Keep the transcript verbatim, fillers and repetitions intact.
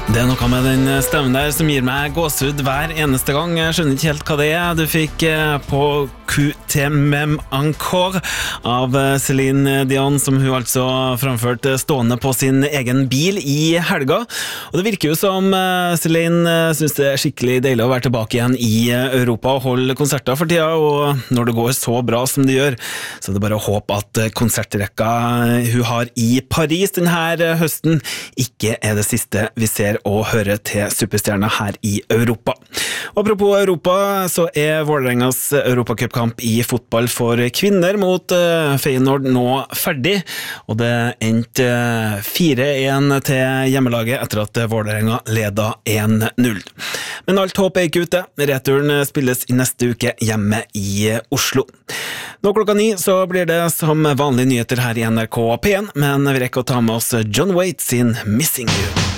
Det er noe med den stemmen der som gir meg gåsehud hver eneste gang. Jeg skjønner ikke helt hva det er. Du fikk på Q T M M Encore av Céline Dion, som hun altså framførte stående på sin egen bil i helga. Og det virker jo som Céline synes det er skikkelig deilig å være tilbake igjen i Europa og holde konserter for tida, og når det går så bra som det gjør, så er det bare å håpe at konsertrekka hun har i Paris denne høsten ikke er det siste vi ser og høre til superstjerner her i Europa. Og apropos Europa, så er Vålerengas Europacupkamp i fotball for kvinner mot uh, Feyenoord nå ferdig, og det endte uh, fire en til hjemmelaget etter at Vålerenga leda en null. Men alt håp er ikke ute. Returen spilles i neste uke hjemme i Oslo. Nå klokka ni så blir det som vanlige nyheter her i N R K P en, men vi rekker å ta med oss John Waite sin Missing You.